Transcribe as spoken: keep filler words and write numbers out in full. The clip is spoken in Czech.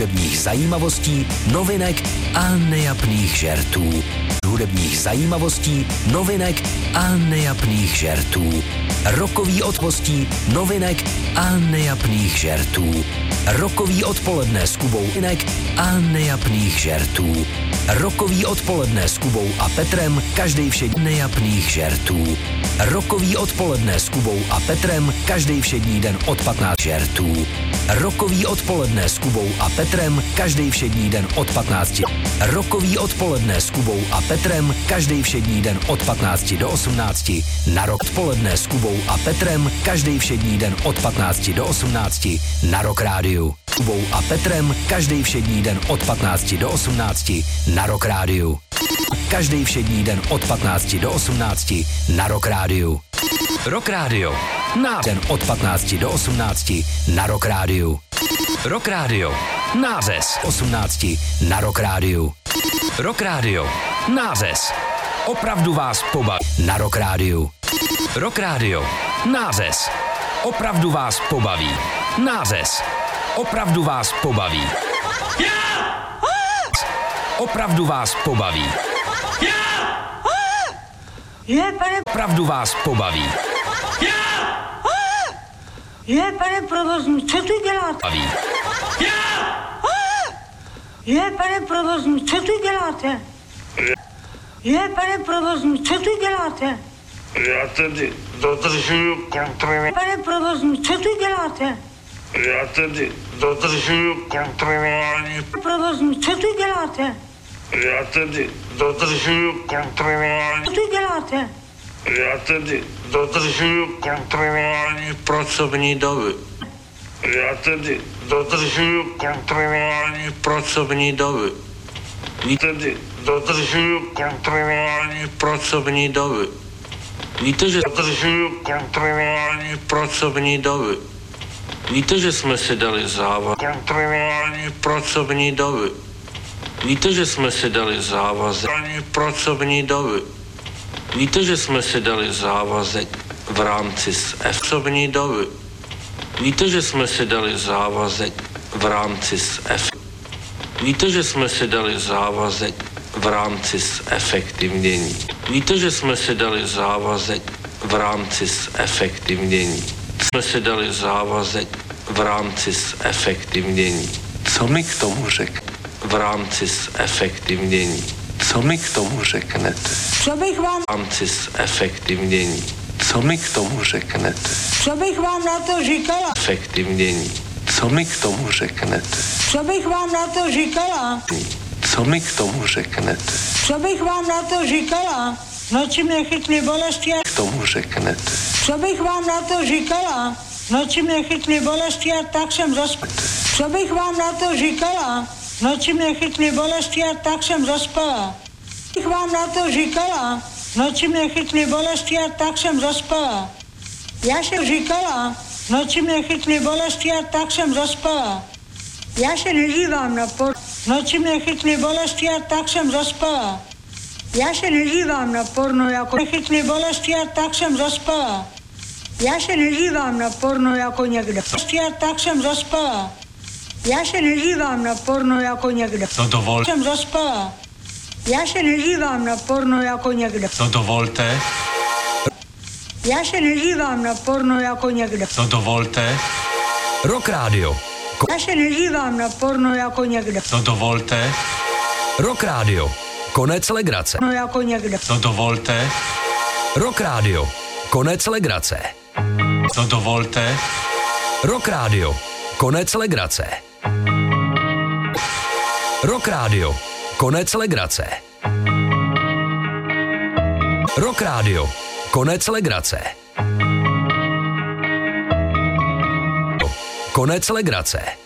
hudebních zajímavostí, novinek a nejapných žertů. Hudebních zajímavostí, novinek a nejapných žertů. Rokový odpostí, novinek a nejapných žertů. Rokový odpoledne s Kubou Inek a nejapných žertů. Rokový odpoledne s Kubou a Petrem, každý všední nejapných žertů. Rokový odpoledne s Kubou a Petrem, každý všední den od patnácti žertů. Rokový odpoledne s Kubou a Petrem, každý všední den od patnácti. Rokový odpoledne s Kubou a Petrem, každý všední den od patnácti do osmnácti. Na rok odpoledne s Kubou a Petrem, každý všední den od patnácti do osmnácti. Na Rock Rádiu. Kubou a Petrem, každý všední den od patnácti do osmnácti. Na Rock Rádiu. Každý všední den od patnácti do osmnácti. Na Rock Rádiu. Rock Rádio. Na den od patnácti do osmnácti. Na Rock Rádiu. Rock Rádio. Nářez osmnácti. Na Rock Rádiu. Rock Rádio. Nářez. Opravdu vás pobaví. Na Rock Rádiu. Rock Rádio. Nářez. Opravdu vás pobaví. Nářez. Opravdu vás pobaví. Opravdu vás pobaví. Je, pane... Opravdu vás pobaví. Je, pane provozní, co tu děláte? Baví. Je, pane provozní, co tu děláte? Je, pane provozní, co tu děláte? Já tedy dodržuju kontrolu. Pane provozní, co tu děláte? Já tedy dodržuju kontrolování. Provozní, co tu děláte? Já tedy dodržuju kontrolování. Co tu děláte? Já tedy dodržuju kontrolování pracovní doby. Já tedy dodržuju kontrolování pracovní doby. Já tedy dodržuju kontrolování pracovní doby. Víte, že dodržuju kontrolování pracovní doby. Víte, že jsme si dali závazek kontrolování pracovní doby. Víte, že jsme si dali závazek pracovní doby. Víte, že jsme si dali závazek v rámci s pracovní doby. Víte, že jsme si dali závazek v rámci s F. Víte, že jsme si dali závazek v rámci s efektivnění. Víte, že jsme si dali závazek v rámci s efektivnění. Jsme si dali závazek v rámci s efektivnění. Co mi k tomu řeknete? V rámci s efektivnění. Co mi k tomu řeknete? Co bych vám... V rámci s efektivnění. Co mi k tomu řeknete? Co bych vám na to říkala? Efektivnění. Co mi k tomu řeknete? Co bych vám na to říkala? Co mi k tomu řeknete? Co bych vám na to říkala? Noči mě chytly bolesti a... K tomu řeknete? Co bych vám na to říkala? Noči mě chytly bolesti a tak jsem zaspala. Co bych vám na to říkala? Noči mě chytly bolesti a tak jsem zaspala. Co bych vám na to říkala? Noči mě chytly bolesti a tak jsem zaspala. Já jsem říkala, noči mě chytly bolesti a tak jsem zaspala. Já se nedívám na por... Noči mě chytly bolesti a tak jsem zaspala. Já se nedívám na porno jako... Mě chytly bolesti a tak jsem zaspala. Já se nedívám na porno jako někdo. Bolesti a tak jsem zaspala. Já se nedívám na porno jako někdo. To dovol... Jsem zaspala. Já se nedívám na porno jako někdo. To dovolte. Já se nedívám na porno jako někdo. To dovolte. Rock Rádio. Já se nedívám na porno jako někdo. To dovolte. Rock Rádio. Konec legrace. No jako někdo. To dovolte. Rock Rádio. Konec legrace. To dovolte. Rock Rádio. Konec legrace. Rock Rádio. Konec legrace. Rock Rádio. Konec legrace. Konec legrace.